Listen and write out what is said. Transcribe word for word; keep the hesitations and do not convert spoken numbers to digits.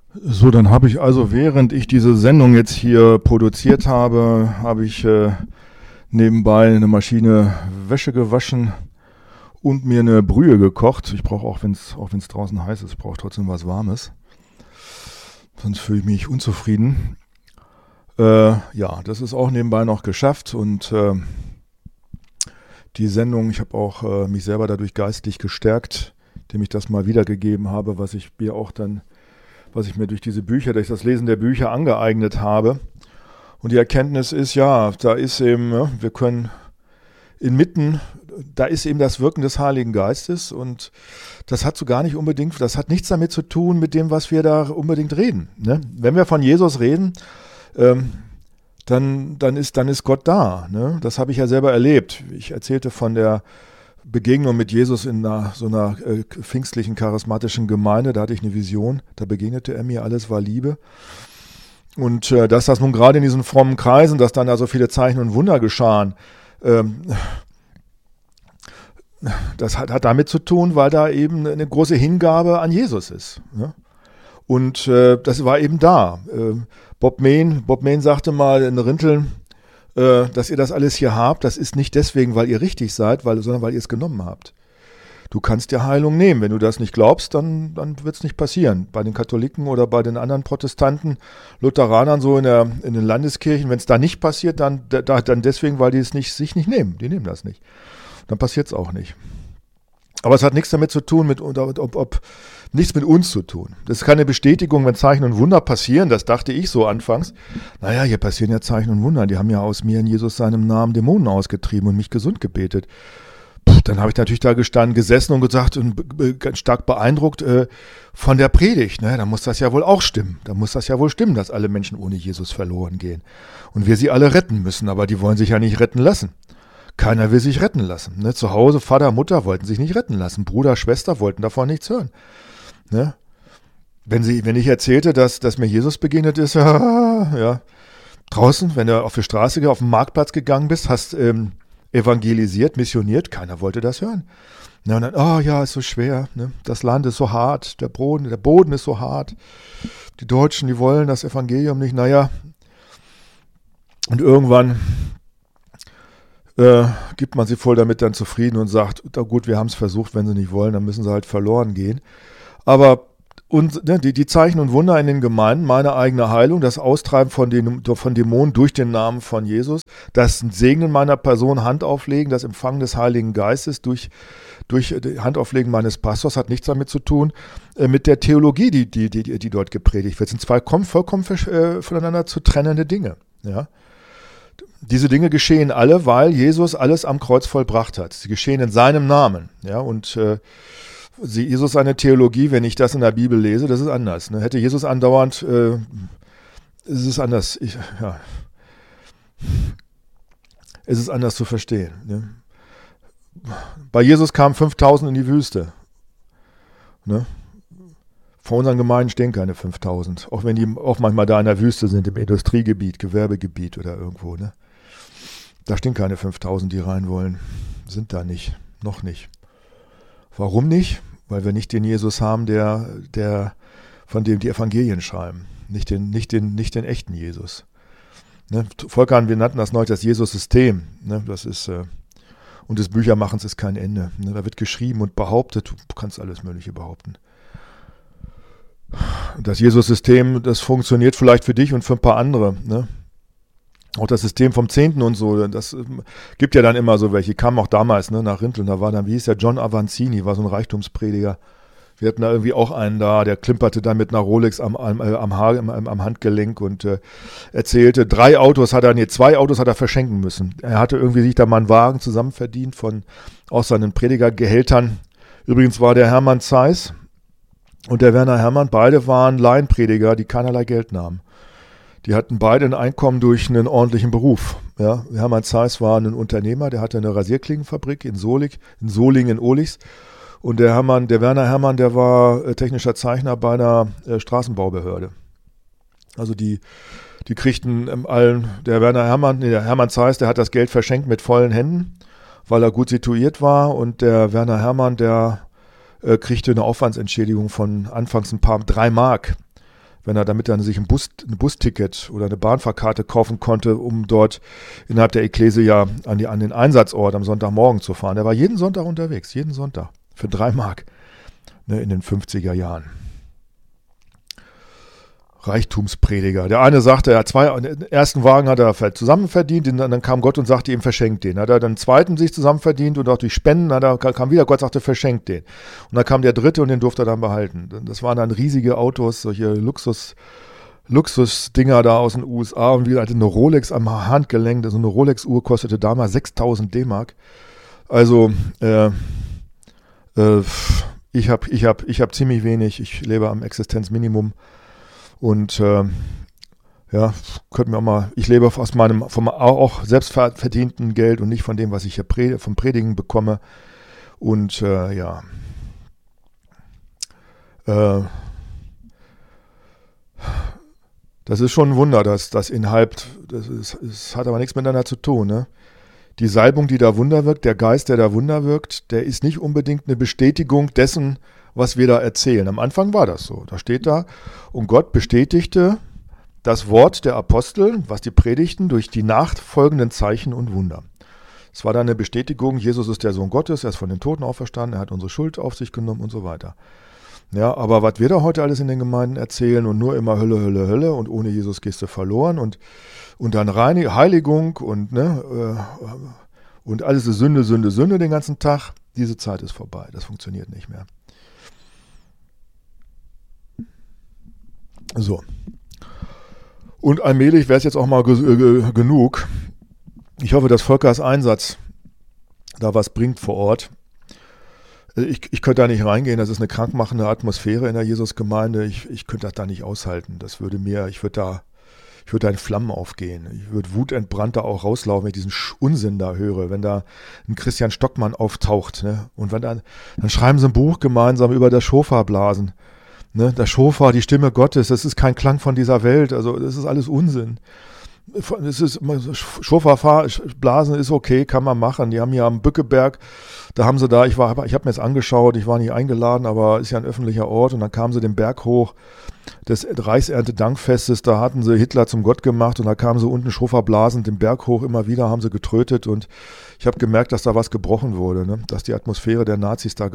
So, dann habe ich also, während ich diese Sendung jetzt hier produziert habe, habe ich äh, nebenbei eine Maschine Wäsche gewaschen und mir eine Brühe gekocht. Ich brauche auch, wenn es auch wenn's draußen heiß ist, ich brauche trotzdem was Warmes. Sonst fühle ich mich unzufrieden. Äh, ja, das ist auch nebenbei noch geschafft und äh, die Sendung, ich habe auch äh, mich selber dadurch geistig gestärkt, indem ich das mal wiedergegeben habe, was ich mir auch dann was ich mir durch diese Bücher, durch das Lesen der Bücher angeeignet habe. Und die Erkenntnis ist, ja, da ist eben, ja, wir können inmitten, da ist eben das Wirken des Heiligen Geistes und das hat so gar nicht unbedingt, das hat nichts damit zu tun mit dem, was wir da unbedingt reden. Ne? Wenn wir von Jesus reden, ähm, dann, dann, ist, dann ist Gott da. Ne? Das habe ich ja selber erlebt. Ich erzählte von der Begegnung mit Jesus in einer, so einer äh, pfingstlichen, charismatischen Gemeinde, da hatte ich eine Vision, da begegnete er mir, alles war Liebe. Und äh, dass das nun gerade in diesen frommen Kreisen, dass dann da so viele Zeichen und Wunder geschahen, ähm, das hat, hat damit zu tun, weil da eben eine große Hingabe an Jesus ist. Ja? Und äh, das war eben da. Äh, Bob Mehn, Bob Mehn sagte mal in Rinteln, dass ihr das alles hier habt, das ist nicht deswegen, weil ihr richtig seid, weil, sondern weil ihr es genommen habt. Du kannst dir Heilung nehmen. Wenn du das nicht glaubst, dann, dann wird es nicht passieren. Bei den Katholiken oder bei den anderen Protestanten, Lutheranern so in, der, in den Landeskirchen, wenn es da nicht passiert, dann, da, dann deswegen, weil die es nicht, sich nicht nehmen. Die nehmen das nicht. Dann passiert es auch nicht. Aber es hat nichts damit zu tun, mit, ob, ob, nichts mit uns zu tun. Das ist keine Bestätigung, wenn Zeichen und Wunder passieren. Das dachte ich so anfangs. Naja, hier passieren ja Zeichen und Wunder. Die haben ja aus mir in Jesus seinem Namen Dämonen ausgetrieben und mich gesund gebetet. Puh, dann habe ich natürlich da gestanden, gesessen und gesagt und ganz stark beeindruckt äh, von der Predigt. Ne? Da muss das ja wohl auch stimmen. Da muss das ja wohl stimmen, dass alle Menschen ohne Jesus verloren gehen. Und wir sie alle retten müssen, aber die wollen sich ja nicht retten lassen. Keiner will sich retten lassen. Ne? Zu Hause, Vater, Mutter wollten sich nicht retten lassen. Bruder, Schwester wollten davon nichts hören. Ne? Wenn, sie, wenn ich erzählte, dass, dass mir Jesus begegnet ist, ja, draußen, wenn du auf die Straße, auf den Marktplatz gegangen bist, hast ähm, evangelisiert, missioniert, keiner wollte das hören. Ne? Und dann, oh ja, ist so schwer, ne? Das Land ist so hart, der Boden, der Boden ist so hart. Die Deutschen, die wollen das Evangelium nicht, naja. Und irgendwann Äh, gibt man sie voll damit dann zufrieden und sagt, na gut, wir haben es versucht, wenn sie nicht wollen, dann müssen sie halt verloren gehen. Aber und, ne, die, die Zeichen und Wunder in den Gemeinden, meine eigene Heilung, das Austreiben von, den, von Dämonen durch den Namen von Jesus, das Segnen meiner Person, Handauflegen, das Empfangen des Heiligen Geistes durch, durch Handauflegen meines Pastors hat nichts damit zu tun, äh, mit der Theologie, die, die, die, die dort gepredigt wird. Das sind zwei vollkommen äh, voneinander zu trennende Dinge, ja. Diese Dinge geschehen alle, weil Jesus alles am Kreuz vollbracht hat. Sie geschehen in seinem Namen. Ja, und äh, Jesus seine Theologie, wenn ich das in der Bibel lese, das ist anders. Ne? Hätte Jesus andauernd, äh, es ist anders. Ich, ja. Es ist anders zu verstehen. Ne? Bei Jesus kamen fünftausend in die Wüste. Ne? Vor unseren Gemeinden stehen keine fünftausend, auch wenn die auch manchmal da in der Wüste sind, im Industriegebiet, Gewerbegebiet oder irgendwo. Ne? Da stehen keine fünftausend, die rein wollen. Sind da nicht, noch nicht. Warum nicht? Weil wir nicht den Jesus haben, der, der, von dem die Evangelien schreiben. Nicht den, nicht den, nicht den echten Jesus. Ne? Volker, wir nannten das neulich das Jesus-System. Ne? Das ist, äh, und des Büchermachens ist kein Ende. Ne? Da wird geschrieben und behauptet, du kannst alles Mögliche behaupten. Das Jesus-System, das funktioniert vielleicht für dich und für ein paar andere. Ne? Auch das System vom Zehnten und so, das gibt ja dann immer so welche. Kamen auch damals ne, nach Rinteln, da war dann, wie hieß der, John Avanzini, war so ein Reichtumsprediger. Wir hatten da irgendwie auch einen da, der klimperte dann mit einer Rolex am, am, am, Haar, am, am Handgelenk und äh, erzählte, drei Autos hat er, nee, zwei Autos hat er verschenken müssen. Er hatte irgendwie sich da mal einen Wagen zusammen verdient von aus seinen Predigergehältern. Übrigens war der Hermann Zeiss und der Werner Hermann, beide waren Laienprediger, die keinerlei Geld nahmen. Die hatten beide ein Einkommen durch einen ordentlichen Beruf. Ja, Hermann Zeiss war ein Unternehmer, der hatte eine Rasierklingenfabrik in Solig, in Solingen in Ohligs. Und der Hermann, der Werner Hermann, der war äh, technischer Zeichner bei einer äh, Straßenbaubehörde. Also die, die kriegten ähm, allen, der Werner Hermann, nee, der Hermann Zeiss, der hat das Geld verschenkt mit vollen Händen, weil er gut situiert war. Und der Werner Hermann, der äh, kriegte eine Aufwandsentschädigung von anfangs ein paar, drei Mark, wenn er damit dann sich ein, Bus, ein Busticket oder eine Bahnfahrkarte kaufen konnte, um dort innerhalb der Ekklesia an, die, an den Einsatzort am Sonntagmorgen zu fahren. Er war jeden Sonntag unterwegs, jeden Sonntag, für drei Mark, ne, in den fünfziger Jahren. Reichtumsprediger. Der eine sagte, er hat zwei, den ersten Wagen hat er zusammen verdient, dann kam Gott und sagte ihm, verschenkt den. Hat er dann den zweiten sich zusammen verdient und auch durch Spenden, hat er, kam wieder Gott, sagte, verschenkt den. Und dann kam der dritte und den durfte er dann behalten. Das waren dann riesige Autos, solche Luxus, Luxusdinger da aus den U S A und wieder hatte eine Rolex am Handgelenk. So eine Rolex-Uhr kostete damals sechstausend D-Mark. Also, äh, äh, ich habe ich hab, ich hab ziemlich wenig, ich lebe am Existenzminimum. Und äh, ja, könnte mir auch mal, ich lebe aus meinem vom auch selbst verdienten Geld und nicht von dem, was ich hier pred, vom Predigen bekomme. Und äh, ja, äh, das ist schon ein Wunder, dass das innerhalb, das, ist, das hat aber nichts miteinander zu tun, ne? Die Salbung, die da Wunder wirkt, der Geist, der da Wunder wirkt, der ist nicht unbedingt eine Bestätigung dessen, was wir da erzählen. Am Anfang war das so. Da steht da, und Gott bestätigte das Wort der Apostel, was die predigten, durch die nachfolgenden Zeichen und Wunder. Es war dann eine Bestätigung, Jesus ist der Sohn Gottes, er ist von den Toten auferstanden, er hat unsere Schuld auf sich genommen und so weiter. Ja, aber was wir da heute alles in den Gemeinden erzählen und nur immer Hölle, Hölle, Hölle und ohne Jesus gehst du verloren und, und dann Reinig- Heiligung und, ne, äh, und alles ist Sünde, Sünde, Sünde den ganzen Tag, diese Zeit ist vorbei, das funktioniert nicht mehr. So. Und allmählich wäre es jetzt auch mal ge- ge- genug. Ich hoffe, dass Volkers Einsatz da was bringt vor Ort. Ich, ich könnte da nicht reingehen, das ist eine krankmachende Atmosphäre in der Jesusgemeinde. Ich, ich könnte das da nicht aushalten. Das würde mir, ich würde da, ich würde da in Flammen aufgehen. Ich würde wutentbrannt da auch rauslaufen, wenn ich diesen Unsinn da höre, wenn da ein Christian Stockmann auftaucht. Ne? Und wenn dann, dann schreiben sie ein Buch gemeinsam über das Schofarblasen. Ne? Das Schofar, die Stimme Gottes, das ist kein Klang von dieser Welt. Also das ist alles Unsinn. Es ist Schofa-Blasen ist okay, kann man machen. Die haben hier am Bückeberg, da haben sie da, ich war, ich habe mir das angeschaut, ich war nicht eingeladen, aber ist ja ein öffentlicher Ort und dann kamen sie den Berg hoch des Reichserntedankfestes, da hatten sie Hitler zum Gott gemacht und da kamen sie unten Schofa-blasend den Berg hoch, immer wieder haben sie getrötet und ich habe gemerkt, dass da was gebrochen wurde, ne? Dass die Atmosphäre der Nazis da